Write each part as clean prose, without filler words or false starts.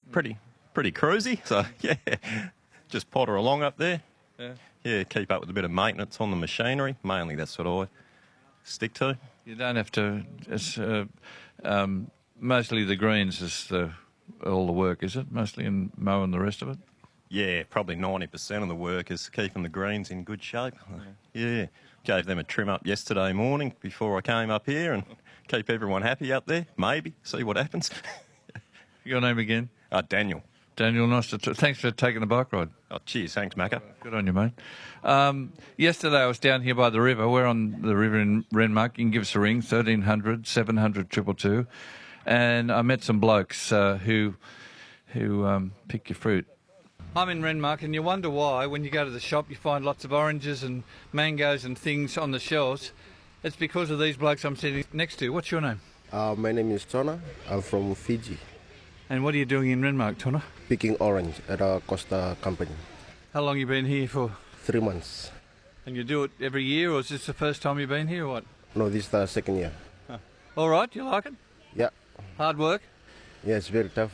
pretty cruisy. So, yeah, just potter along up there. Yeah, keep up with a bit of maintenance on the machinery. Mainly that's what I stick to. You don't have to... mostly the greens is all the work, is it? Mostly in mowing the rest of it? Yeah, probably 90% of the work is keeping the greens in good shape. Yeah, gave them a trim up yesterday morning before I came up here and keep everyone happy up there, maybe, see what happens. Your name again? Daniel. Daniel, nice to... Thanks for taking the bike ride. Oh, cheers, thanks, Macca. Good on you, mate. Yesterday I was down here by the river. We're on the river in Renmark. You can give us a ring, 1300 700 222. And I met some blokes who pick your fruit. I'm in Renmark, and you wonder why when you go to the shop you find lots of oranges and mangoes and things on the shelves. It's because of these blokes I'm sitting next to. What's your name? My name is Tona. I'm from Fiji. And what are you doing in Renmark, Tona? Picking orange at a Costa company. How long have you been here for? 3 months. And you do it every year, or is this the first time you've been here, or what? No, this is the second year. All right, you like it? Yeah. Hard work? Yeah, it's very tough.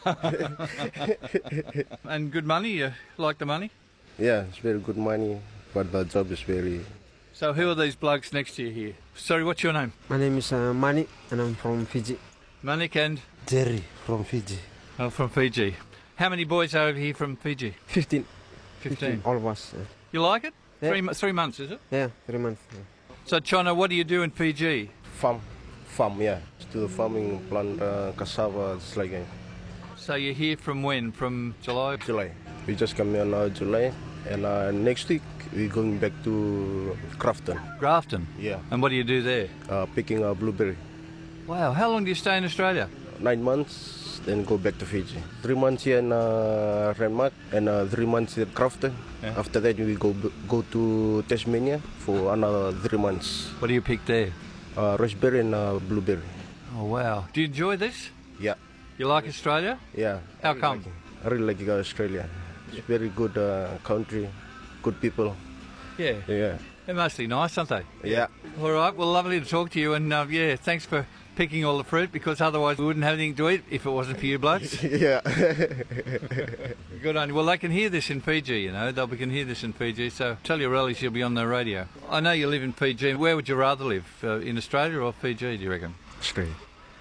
And good money? You like the money? Yeah, it's very good money, but the job is very... So who are these blokes next to you here? Sorry, what's your name? My name is Manik, and I'm from Fiji. Manik and? Jerry from Fiji. Oh, from Fiji. How many boys are over here from Fiji? 15. 15. All of us. You like it? Yeah. 3 months, is it? Yeah, 3 months. Yeah. So, Chona, what do you do in Fiji? Farm, yeah. Still farming, plant cassava, it's like So you're here from when? From July? July. We just come here now July, and next week we're going back to Grafton. Grafton? Yeah. And what do you do there? Picking a blueberry. Wow, how long do you stay in Australia? 9 months, then go back to Fiji. 3 months here in Renmark and 3 months in Grafton. Yeah. After that, we go to Tasmania for another 3 months. What do you pick there? Raspberry and blueberry. Oh, wow. Do you enjoy this? Yeah. You like Australia? Yeah. How come? I really like Australia. It's very good country, good people. Yeah. Yeah. They're mostly nice, aren't they? Yeah. All right, well, lovely to talk to you, and yeah, thanks for picking all the fruit, because otherwise we wouldn't have anything to eat if it wasn't for you blokes. Yeah. Good on you. Well, they can hear this in Fiji, you know. They can hear this in Fiji, so tell your relatives you'll be on the radio. I know you live in Fiji. Where would you rather live, in Australia or Fiji, do you reckon? Australia.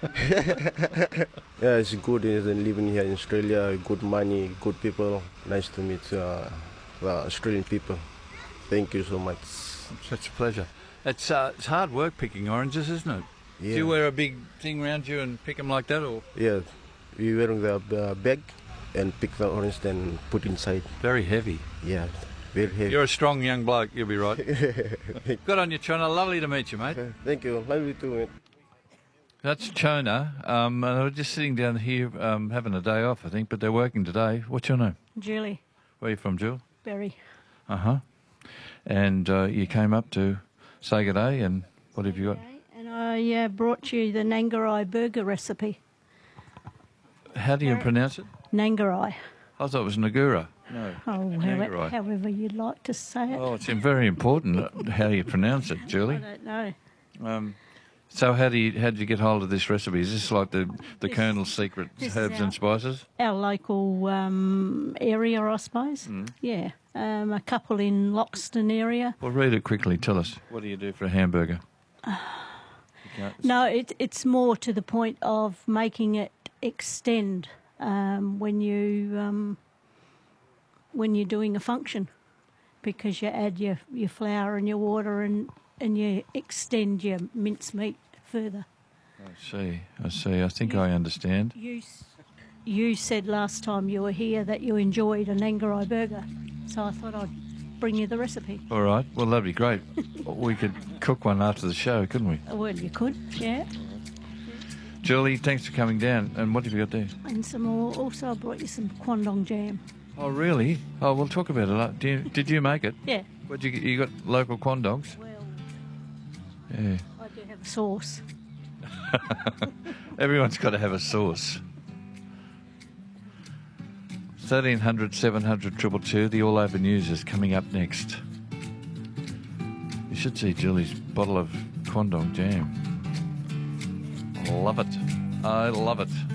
Yeah, it's good living here in Australia. Good money, good people. Nice to meet the Australian people. Thank you so much. It's a pleasure. It's hard work picking oranges, isn't it? Yeah. Do you wear a big thing around you and pick them like that, or? Yeah, we wearing the bag and pick the orange, then put inside. Very heavy. Yeah, very heavy. You're a strong young bloke, you'll be right. Good on you, Chona. Lovely to meet you, mate. Thank you. Lovely to meet. That's Chona. And they're just sitting down here having a day off, I think, but they're working today. What's your name? Julie Where are you from, Jill? Berry. Uh-huh. And you came up to say good day, and what have you got? And I brought you the Nangarai burger recipe. How do you pronounce it? Nangarai. I thought it was Nagura. No. Oh, Nangarai. however you'd like to say it. Oh, it's very important how you pronounce it, Julie. I don't know. So how did you get hold of this recipe? Is this like the Colonel's secret herbs and spices? Our local area, I suppose. Yeah. A couple in Loxton area. Well, read it quickly. Tell us. What do you do for a hamburger? No, it's more to the point of making it extend when you're doing a function, because you add your flour and your water and you extend your mincemeat further. I see. I think I understand. You said last time you were here that you enjoyed a Nangarai burger, so I thought I'd bring you the recipe. All right. Well, that'd be great. We could cook one after the show, couldn't we? Well, you could, yeah. Julie, thanks for coming down. And what have you got there? And some more. Also, I brought you some Kwandong jam. Oh, really? Oh, we'll talk about it. Did you make it? Yeah. What you got? Local Kwandongs? Well, yeah. I do have a sauce. Everyone's got to have a sauce. 1300 700 222. The All Over News is coming up next. You should see Julie's bottle of Kwandong jam. Love it. I love it.